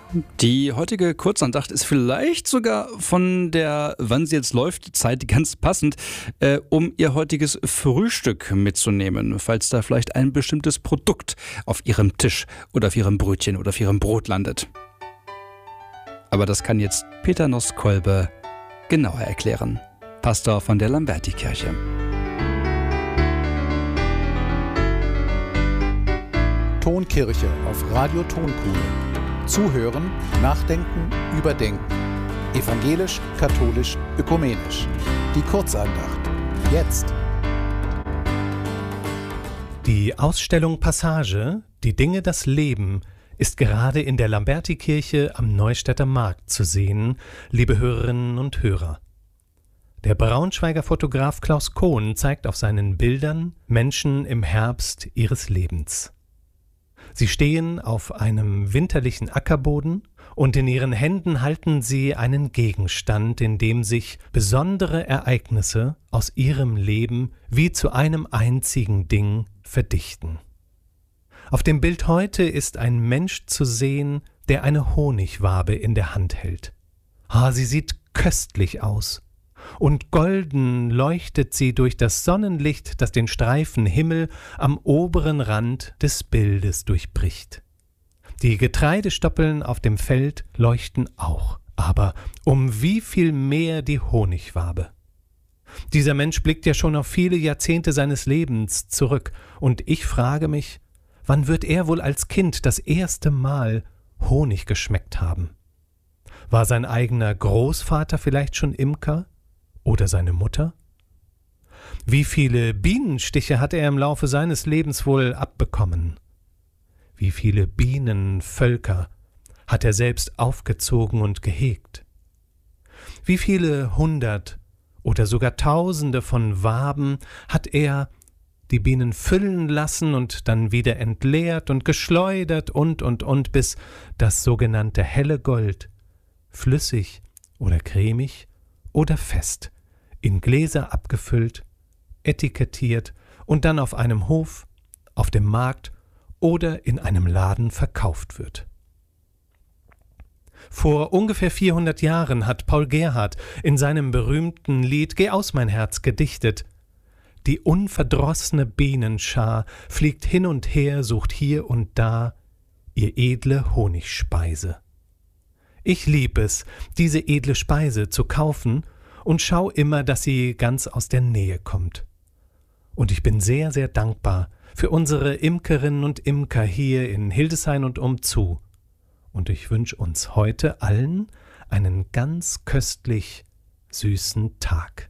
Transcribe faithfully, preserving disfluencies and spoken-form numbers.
Die heutige Kurzandacht ist vielleicht sogar von der, wann sie jetzt läuft, Zeit ganz passend, äh, um Ihr heutiges Frühstück mitzunehmen, falls da vielleicht ein bestimmtes Produkt auf Ihrem Tisch oder auf Ihrem Brötchen oder auf Ihrem Brot landet. Aber das kann jetzt Peter Noß-Kolbe genauer erklären, Pastor von der Lamberti-Kirche. Tonkirche auf Radio Tonkuhle. Zuhören, nachdenken, überdenken. Evangelisch, katholisch, ökumenisch. Die Kurzandacht. Jetzt. Die Ausstellung Passage, die Dinge, das Leben, ist gerade in der Lamberti-Kirche am Neustädter Markt zu sehen, liebe Hörerinnen und Hörer. Der Braunschweiger Fotograf Klaus Kohn zeigt auf seinen Bildern Menschen im Herbst ihres Lebens. Sie stehen auf einem winterlichen Ackerboden und in ihren Händen halten sie einen Gegenstand, in dem sich besondere Ereignisse aus ihrem Leben wie zu einem einzigen Ding verdichten. Auf dem Bild heute ist ein Mensch zu sehen, der eine Honigwabe in der Hand hält. Ah, sie sieht köstlich aus. Und golden leuchtet sie durch das Sonnenlicht, das den Streifen Himmel am oberen Rand des Bildes durchbricht. Die Getreidestoppeln auf dem Feld leuchten auch, aber um wie viel mehr die Honigwabe. Dieser Mensch blickt ja schon auf viele Jahrzehnte seines Lebens zurück, und ich frage mich, wann wird er wohl als Kind das erste Mal Honig geschmeckt haben? War sein eigener Großvater vielleicht schon Imker? Oder seine Mutter? Wie viele Bienenstiche hat er im Laufe seines Lebens wohl abbekommen? Wie viele Bienenvölker hat er selbst aufgezogen und gehegt? Wie viele hundert oder sogar tausende von Waben hat er die Bienen füllen lassen und dann wieder entleert und geschleudert und, und, und, bis das sogenannte helle Gold, flüssig oder cremig oder fest, in Gläser abgefüllt, etikettiert und dann auf einem Hof, auf dem Markt oder in einem Laden verkauft wird. Vor ungefähr vierhundert Jahren hat Paul Gerhardt in seinem berühmten Lied »Geh aus, mein Herz« gedichtet: Die unverdrossene Bienenschar fliegt hin und her, sucht hier und da ihr edle Honigspeise. Ich lieb es, diese edle Speise zu kaufen, und schau immer, dass sie ganz aus der Nähe kommt. Und ich bin sehr, sehr dankbar für unsere Imkerinnen und Imker hier in Hildesheim und umzu. Und ich wünsche uns heute allen einen ganz köstlich süßen Tag.